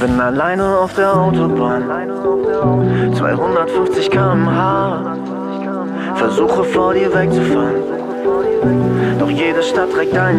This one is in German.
Bin alleine auf der Autobahn, 250 km/h. Versuche vor dir wegzufahren, doch jede Stadt trägt einen